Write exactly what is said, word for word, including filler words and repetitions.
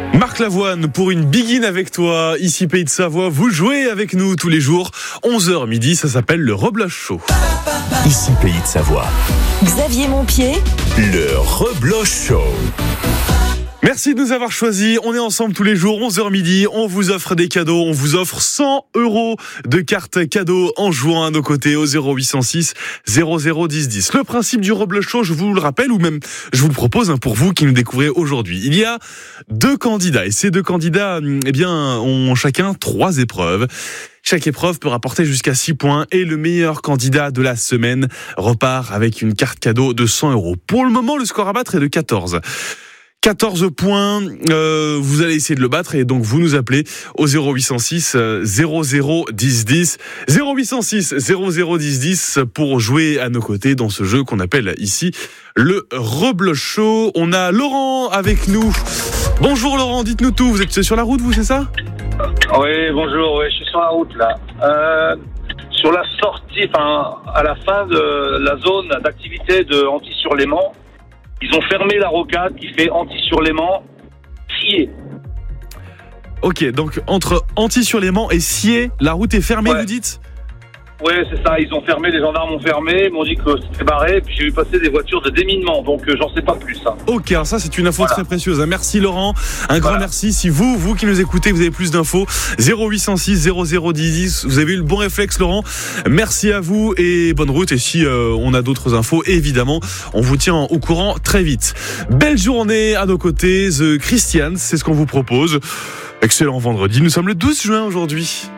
Marc Lavoine pour une begin avec toi, ici Pays de Savoie, vous jouez avec nous tous les jours, onze heures midi, ça s'appelle le Rebloche Show. Ici Pays de Savoie. Xavier Montpied, Le Rebloche Show. Merci de nous avoir choisis, on est ensemble tous les jours, onze heures midi, on vous offre des cadeaux, on vous offre cent euros de cartes cadeaux en jouant à nos côtés au zéro huit cent six zéro zéro dix dix. Le principe du Rebloche Show, je vous le rappelle, ou même je vous le propose hein, pour vous qui nous découvrez aujourd'hui. Il y a deux candidats, et ces deux candidats eh bien, ont chacun trois épreuves. Chaque épreuve peut rapporter jusqu'à six points et le meilleur candidat de la semaine repart avec une carte cadeau de cent euros. Pour le moment, le score à battre est de quatorze. quatorze points, euh, vous allez essayer de le battre et donc vous nous appelez au zéro huit cent six zéro zéro dix dix. zéro huit cent six zéro zéro dix dix pour jouer à nos côtés dans ce jeu qu'on appelle ici le Rebloche Show. On a Laurent avec nous. Bonjour Laurent, dites-nous tout. Vous êtes sur la route, vous, c'est ça ? Oui, bonjour, oui, je suis sur la route là. Euh, sur la sortie, enfin, à la fin de la zone d'activité de Antilly-sur-Léman, ils ont fermé la rocade qui fait Antilly-sur-Léman, Scié. Ok, donc entre Antilly-sur-Léman et Scié, la route est fermée, Ouais. vous dites ? Oui, c'est ça, ils ont fermé, les gendarmes ont fermé, ils m'ont dit que c'était barré, puis j'ai vu passer des voitures de déminement, donc euh, j'en sais pas plus. Hein. Ok, alors ça c'est une info Voilà. très précieuse. Merci Laurent, un grand Voilà. merci. Si vous, vous qui nous écoutez, vous avez plus d'infos, zéro huit cent six zéro zéro dix dix. Vous avez eu le bon réflexe Laurent. Merci à vous et bonne route. Et si euh, on a d'autres infos, évidemment, on vous tient au courant très vite. Belle journée à nos côtés, The Christians, c'est ce qu'on vous propose. Excellent vendredi. Nous sommes le douze juin aujourd'hui.